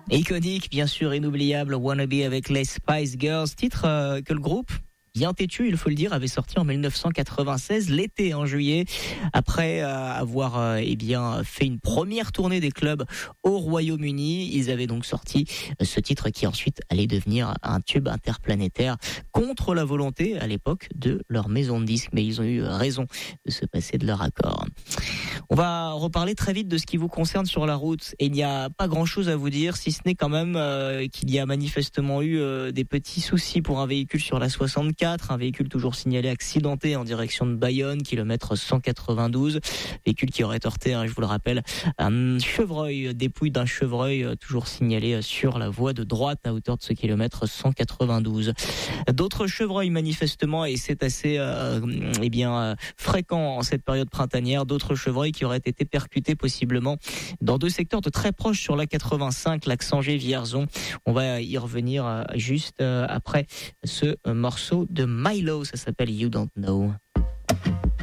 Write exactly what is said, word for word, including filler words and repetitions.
Iconique, bien sûr, inoubliable, Wannabe avec les Spice Girls, titre euh, que le groupe, bien têtu, il faut le dire, avait sorti en dix-neuf cent quatre-vingt-seize, l'été, en juillet, après euh, avoir euh, eh bien fait une première tournée des clubs au Royaume-Uni. Ils avaient donc sorti euh, ce titre qui ensuite allait devenir un tube interplanétaire contre la volonté à l'époque de leur maison de disques, mais ils ont eu raison de se passer de leur accord. On va reparler très vite de ce qui vous concerne sur la route, et il n'y a pas grand-chose à vous dire, si ce n'est quand même euh, qu'il y a manifestement eu euh, des petits soucis pour un véhicule sur la soixante-quatre, un véhicule toujours signalé accidenté en direction de Bayonne, kilomètre cent quatre-vingt-douze, véhicule qui aurait heurté, hein, je vous le rappelle, un chevreuil, dépouille d'un chevreuil euh, toujours signalé sur la voie de droite à hauteur de ce kilomètre cent quatre-vingt-douze. D'autres chevreuils manifestement, et c'est assez euh, eh bien euh, fréquent en cette période printanière, d'autres chevreuils qui auraient été percutés possiblement dans deux secteurs de très proches sur la quatre-vingt-cinq, l'axe Angers-Vierzon. On va y revenir juste après ce morceau de Milo, ça s'appelle You Don't Know.